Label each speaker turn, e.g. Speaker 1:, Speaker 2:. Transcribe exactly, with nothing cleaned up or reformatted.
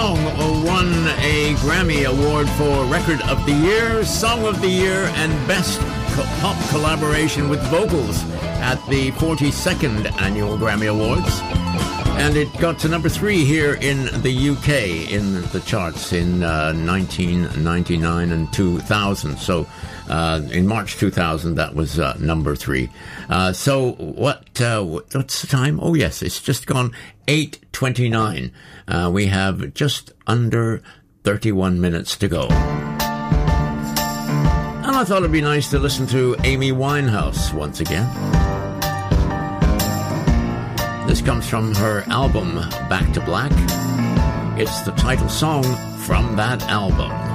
Speaker 1: Won a Grammy Award for Record of the Year, Song of the Year, and Best Co- Pop Collaboration with Vocals at the forty-second Annual Grammy Awards. And it got to number three here in the U K in the charts in uh, nineteen ninety-nine and two thousand. So uh, in March two thousand, that was uh, number three. Uh, so what? Uh, what's the time? Oh, yes, it's just gone eight twenty-nine. Uh, we have just under thirty-one minutes to go. And I thought it'd be nice to listen to Amy Winehouse once again. This comes from her album, Back to Black. It's the title song from that album.